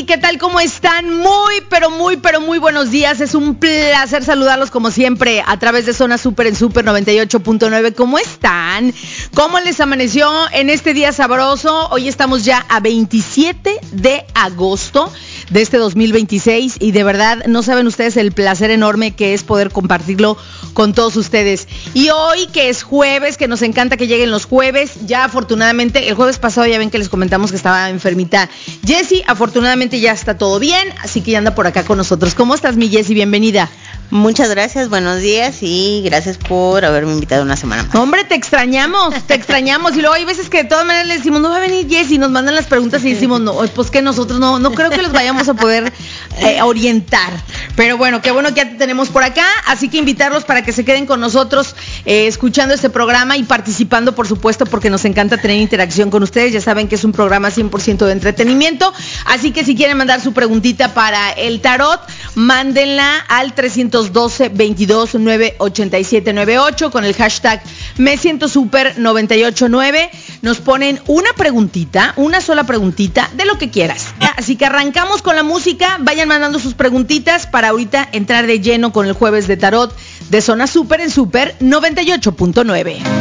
¿qué tal? ¿Cómo están? Muy buenos días. Es un placer saludarlos como siempre a través de Zona Super en Super 98.9. ¿Cómo están? ¿Cómo les amaneció en este día sabroso? Hoy estamos ya a 27 de agosto de este 2026 y de verdad no saben ustedes el placer enorme que es poder compartirlo con todos ustedes. Y hoy que es jueves, que nos encanta que lleguen los jueves, ya afortunadamente, el jueves pasado ya ven que les comentamos que estaba enfermita Jessie, afortunadamente ya está todo bien, así que ya anda por acá con nosotros. ¿Cómo estás, mi Jessie? Bienvenida. Muchas gracias, buenos días y gracias por haberme invitado una semana más. Hombre, te extrañamos y luego hay veces que de todas maneras le decimos, no va a venir Jessie, nos mandan las preguntas y decimos, no, pues que nosotros no creo que los vayamos a poder orientar, pero bueno, qué bueno que ya te tenemos por acá, así que invitarlos para que se queden con nosotros escuchando este programa y participando, por supuesto, porque nos encanta tener interacción con ustedes. Ya saben que es un programa 100% de entretenimiento, así que si quieren mandar su preguntita para el tarot, mándenla al 312-22-987-98 con el hashtag Me Siento Super 989. Nos ponen una preguntita, una sola preguntita de lo que quieras. Así que arrancamos con la música, vayan mandando sus preguntitas para ahorita entrar de lleno con el jueves de tarot de Zona Super en Super 98.9.